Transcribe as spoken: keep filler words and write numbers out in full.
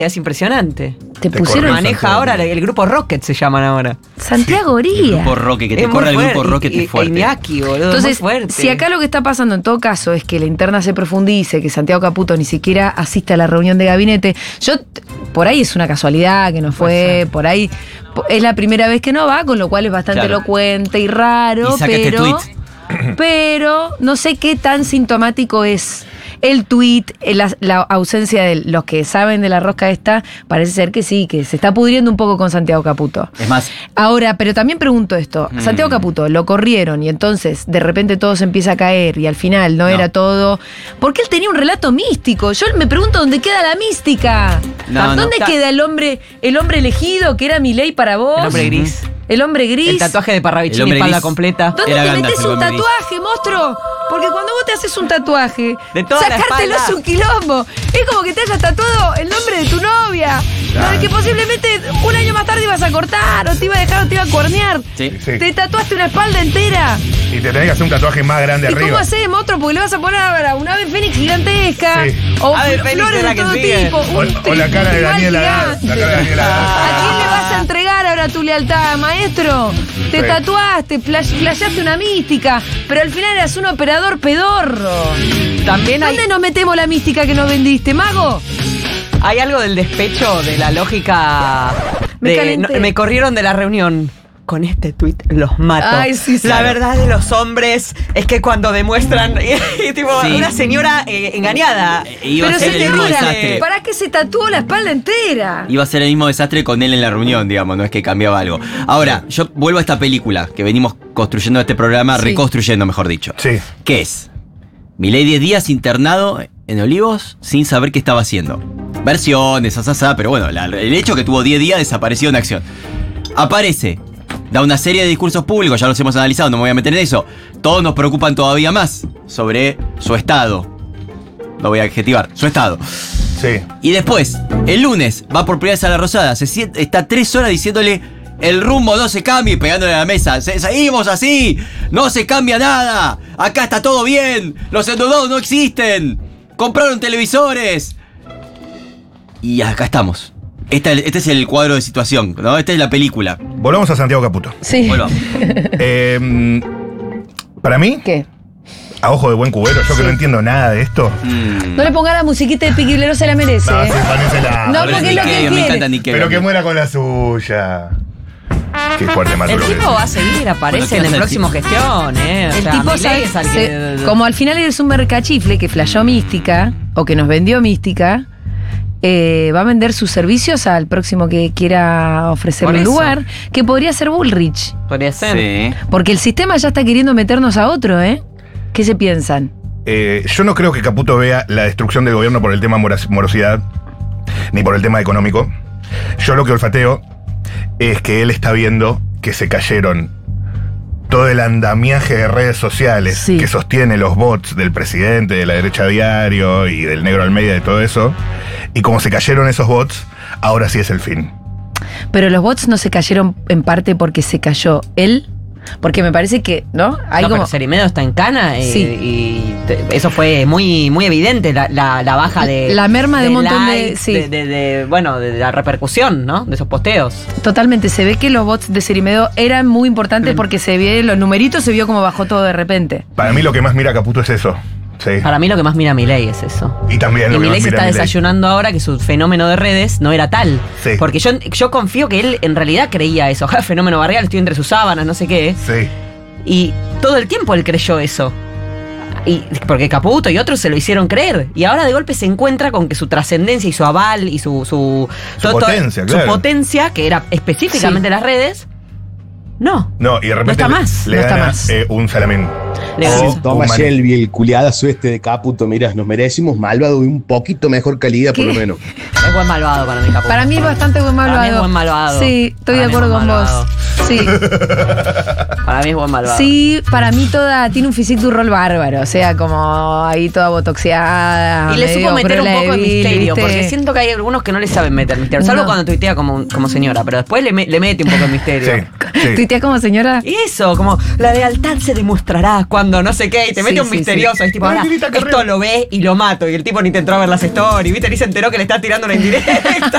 Es impresionante. Te, Te pusieron. corren. Maneja Santiago. ahora el, el grupo Rocket, se llaman ahora. Santiago El Oría. grupo Roque, que te Es muy corra el grupo fuerte. Roque Y- es fuerte. e Iñaki, boludo. Entonces, muy fuerte. si acá lo que está pasando en todo caso es que la interna se profundice, que Santiago Caputo ni siquiera asiste a la reunión de gabinete, yo t- por ahí es una casualidad que no fue, por ahí po- es la primera vez que no va, con lo cual es bastante Claro. elocuente y raro, Y saca este pero, tuit. pero no sé qué tan sintomático es. El tuit, eh, la, la ausencia de los que saben de la rosca esta, parece ser que sí, que se está pudriendo un poco con Santiago Caputo. Es más, Ahora, pero también pregunto esto. Mm. Santiago Caputo, lo corrieron y entonces de repente todo se empieza a caer y al final no, No. era todo... Porque él tenía un relato místico. Yo me pregunto dónde queda la mística. No, ¿Dónde no. queda el hombre, el hombre elegido que era Milei para vos? El hombre gris. El hombre gris. El tatuaje de El Parravicini, hombre espalda gris. completa. ¿Dónde Era te Gandalf, metes el un hombre gris. tatuaje, monstruo? Porque cuando vos te haces un tatuaje, De toda la sacártelo espalda. es un quilombo. Es como que te hayas tatuado el nombre de tu novia. Claro. Que posiblemente un año más tarde ibas a cortar, o te iba a dejar, o te iba a cuernear. sí. Sí. Te tatuaste una espalda entera. Y te tenés que hacer un tatuaje más grande ¿Y cómo arriba. hacés, monstruo? Porque le vas a poner ahora una ave fénix gigantesca. Sí. O Ave fl- fénix flores es la de que todo sigue. tipo. O, un o la cara de tribal Daniela Gada. gigante. La cara de Daniela Gada. ¿A quién le vas a entregar ahora tu lealtad, maestro? Te Sí. tatuaste, flash- flasheaste una mística, pero al final eras un operador pedorro. También hay, ¿Dónde nos metemos la mística que nos vendiste, mago? hay algo del despecho, de la lógica. Me de, calenté. no, me corrieron de la reunión. Con este tuit los mato. Ay, sí, sí. La Claro. verdad de los hombres es que cuando demuestran. y tipo, Sí. una señora eh, engañada. E- Iba pero a ser el mismo señora, desastre. ¿para qué se tatuó la espalda entera? Iba a ser el mismo desastre con él en la reunión, digamos, no es que cambiaba algo. Ahora, yo vuelvo a esta película que venimos construyendo este programa, Sí. reconstruyendo, mejor dicho. Sí. ¿Qué es? Milei diez días internado en Olivos sin saber qué estaba haciendo. Versiones, asasá, pero bueno, la- el hecho que tuvo diez días desapareció en acción. Aparece, da una serie de discursos públicos, ya los hemos analizado, no me voy a meter en eso. Todos nos preocupan todavía más sobre su estado. Lo voy a adjetivar, su estado. Sí. Y después, el lunes, va por primera vez a la Rosada, se siente, está tres horas diciéndole el rumbo no se cambia y pegándole a la mesa. Se- seguimos así, no se cambia nada. Acá está todo bien, los endeudados no existen. Compraron televisores. Y acá estamos. Esta- este es el cuadro de situación, ¿no? Esta es la película. Volvamos a Santiago Caputo. Sí. Volvamos. Eh, para mí, ¿Qué? a ojo de buen cubero, yo que no entiendo nada de esto. Mm. No le ponga la musiquita de Piqui Blero, se la merece. No, ¿eh? sí, ponérsela, No, ponérsela. porque es lo que Nick él Cave, me quiere. encanta Nick Cave. Pero que muera con la suya. Qué fuerte, Marco. El lo que tipo decís. va a seguir, aparece Bueno, en ¿qué el hace próximo el gestión, ¿eh? O El sea, tipo Milei sabe- es al se- que- como al final eres un mercachifle que flasheó mística o que nos vendió mística, eh, va a vender sus servicios al próximo que quiera ofrecerle Por un eso. lugar, que podría ser Bullrich. Podría ser. Sí. Porque el sistema ya está queriendo meternos a otro, ¿eh? ¿Qué se piensan? Eh, yo no creo que Caputo vea la destrucción del gobierno por el tema moras- morosidad, ni por el tema económico. Yo lo que olfateo es que él está viendo que se cayeron todo el andamiaje de redes sociales Sí. que sostiene los bots del presidente, de la derecha diario y del negro Almeida y todo eso. Y como se cayeron esos bots, ahora sí es el fin. Pero los bots no se cayeron en parte porque se cayó él, porque me parece que, ¿no? Hay No, como... pero Cerimedo está en cana eh, Sí. y te- eso fue muy muy evidente, la, la, la baja de... La merma de un montón de- likes, sí. de, de- de- bueno, de la repercusión, ¿no? De esos posteos. Totalmente, se ve que los bots de Cerimedo eran muy importantes Mm. porque se vio, los numeritos se vio como bajó todo de repente. Para mí lo que más mira Caputo es eso. Sí. Para mí lo que más mira Milei es eso. Y también Y lo que más Milei se mira está Milei. desayunando ahora que su fenómeno de redes no era tal. Sí. Porque yo, yo confío que él en realidad creía eso. Ja, fenómeno barrial, estoy entre sus sábanas, no sé qué. Sí. Y todo el tiempo él creyó eso. Y porque Caputo y otros se lo hicieron creer. Y ahora de golpe se encuentra con que su trascendencia y su aval y su. Su, Su potencia, su claro. potencia, que era específicamente las redes. No. No, y de repente está le- más, le, no está gana más. eh, un salamín. Le O gana. un Toma maní. Shelby, el culiadazo este de Caputo, mira, nos merecimos malvado de un poquito mejor calidad, por ¿Qué? lo menos. Es buen malvado para mí, Caputo. Para mí es bastante buen malvado. Para mí es buen malvado. Sí, estoy Para de mí es acuerdo buen con vos. Sí. Para mí es buen malvado. Sí, para mí toda tiene un physique du rol bárbaro, o sea, como ahí toda botoxeada. Y le supo medio meter un Cruella poco de Vil, misterio, ¿viste? porque siento que hay algunos que no le saben meter misterio. Salvo No. cuando tuitea como, como señora, pero después le, me- le mete un poco de misterio. Sí, sí. ¿Tuiteás como señora? Y eso, como la lealtad se demostrará cuando no sé qué, y te mete Sí, un sí, misterioso. Es tipo, Ay, ahora Lilita esto Carrera. lo ve y lo mato. Y el tipo ni te entró a ver las stories, ¿viste? Ni se enteró que le estás tirando una indirecta.